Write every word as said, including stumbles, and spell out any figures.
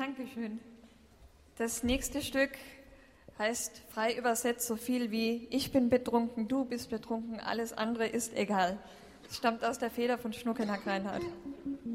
Dankeschön. Das nächste Stück heißt frei übersetzt so viel wie ich bin betrunken, du bist betrunken, alles andere ist egal. Es stammt aus der Feder von Schnuckenack Reinhardt.